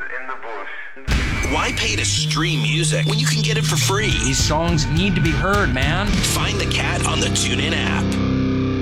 in the bush. Why pay to stream music when you can get it for free? These songs need to be heard, man. Find the Cat on the TuneIn app.